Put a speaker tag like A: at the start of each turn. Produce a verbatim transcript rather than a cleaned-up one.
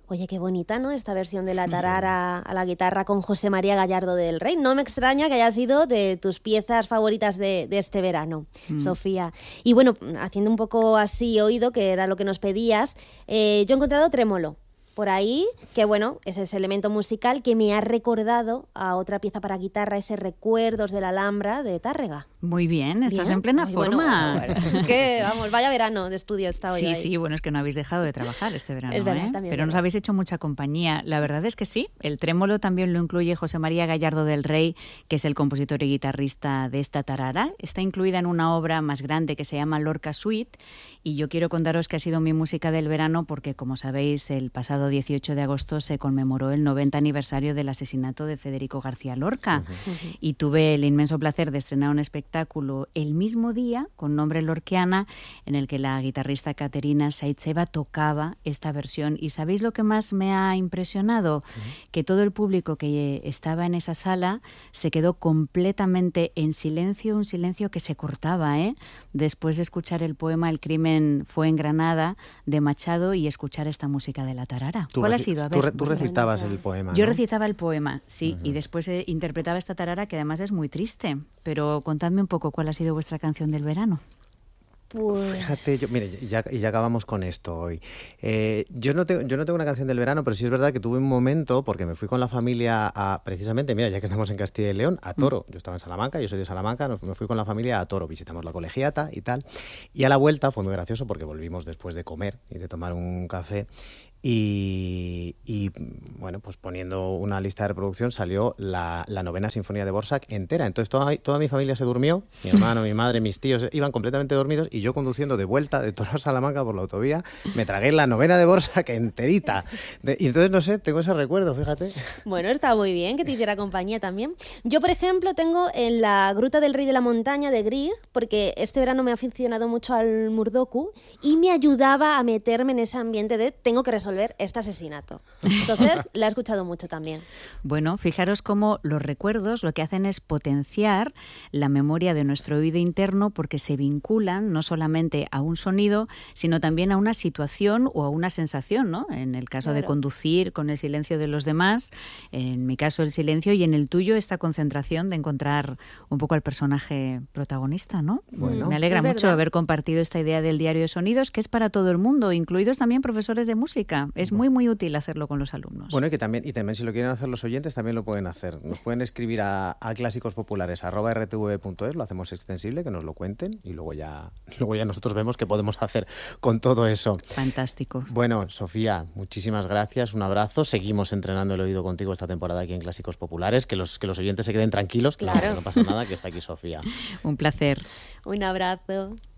A: Oye, qué bonita, ¿no? Esta versión de la tarara a la guitarra con José María Gallardo del Rey. No me extraña que haya sido de tus piezas favoritas de, de este verano, mm. Sofía. Y bueno, haciendo un poco así oído, que era lo que nos pedías, eh, yo he encontrado trémolo por ahí, que bueno, es ese elemento musical que me ha recordado a otra pieza para guitarra, ese Recuerdos de la Alhambra de Tárrega.
B: Muy bien, estás bien, en plena
A: Muy
B: forma.
A: Bueno, bueno, es que, vamos, vaya verano de estudio está hoy.
B: Sí,
A: ahí.
B: sí, bueno, es que no habéis dejado de trabajar este verano,
A: es verdad,
B: ¿eh?
A: También
B: Pero
A: es
B: nos
A: verdad.
B: habéis hecho mucha compañía. La verdad es que sí, el trémolo también lo incluye José María Gallardo del Rey, que es el compositor y guitarrista de esta tarara. Está incluida en una obra más grande que se llama Lorca Suite, y yo quiero contaros que ha sido mi música del verano porque, como sabéis, el pasado dieciocho de agosto se conmemoró el noventa aniversario del asesinato de Federico García Lorca. Uh-huh. Uh-huh. Y tuve el inmenso placer de estrenar un espectáculo el mismo día, con nombre Lorquiana, en el que la guitarrista Caterina Saitseva tocaba esta versión. ¿Y sabéis lo que más me ha impresionado? Uh-huh. Que todo el público que estaba en esa sala se quedó completamente en silencio, un silencio que se cortaba, ¿eh? Después de escuchar el poema El crimen fue en Granada, de Machado, y escuchar esta música de la tarara. ¿Cuál ha sido? A ver,
C: tú, tú recitabas el poema,
B: Yo
C: ¿no?
B: recitaba el poema, sí, uh-huh. y después eh, interpretaba esta tarara, que además es muy triste. Pero contadme un poco cuál ha sido vuestra canción del verano.
A: Pues...
C: Fíjate, yo, mire, ya, y ya acabamos con esto hoy. Eh, yo, no tengo, yo no tengo una canción del verano, pero sí es verdad que tuve un momento, porque me fui con la familia a, precisamente, mira, ya que estamos en Castilla y León, a Toro. Mm. Yo estaba en Salamanca, yo soy de Salamanca, nos, me fui con la familia a Toro, visitamos la colegiata y tal. Y a la vuelta fue muy gracioso porque volvimos después de comer y de tomar un café. Y, y bueno, pues poniendo una lista de reproducción salió la, la novena sinfonía de Dvořák entera. Entonces toda, toda mi familia se durmió, mi hermano, mi madre, mis tíos iban completamente dormidos, y yo conduciendo de vuelta de Toro a Salamanca por la autovía me tragué la novena de Dvořák enterita. De, y entonces, no sé, tengo ese recuerdo, fíjate.
A: Bueno, está muy bien que te hiciera compañía también. Yo, por ejemplo, tengo en la Gruta del Rey de la Montaña de Grieg, porque este verano me he aficionado mucho al Murdoku y me ayudaba a meterme en ese ambiente de tengo que resolver este asesinato. Entonces, la he escuchado mucho también.
B: Bueno, fijaros cómo los recuerdos lo que hacen es potenciar la memoria de nuestro oído interno, porque se vinculan no solamente a un sonido, sino también a una situación o a una sensación, ¿no? En el caso claro. de conducir con el silencio de los demás, en mi caso el silencio, y en el tuyo esta concentración de encontrar un poco al personaje protagonista, ¿no? Bueno, me alegra mucho haber compartido esta idea del diario de sonidos, que es para todo el mundo, incluidos también profesores de música. Es muy, muy útil hacerlo con los alumnos.
C: Bueno, y que también, y también si lo quieren hacer los oyentes, también lo pueden hacer. Nos pueden escribir a, a clásicos-populares arroba r t v punto es, lo hacemos extensible, que nos lo cuenten, y luego ya, luego ya nosotros vemos qué podemos hacer con todo eso.
B: Fantástico.
C: Bueno, Sofía, muchísimas gracias, un abrazo. Seguimos entrenando el oído contigo esta temporada aquí en Clásicos Populares, que los, que los oyentes se queden tranquilos, claro. Que no, no pasa nada, que está aquí Sofía.
B: Un placer.
A: Un abrazo.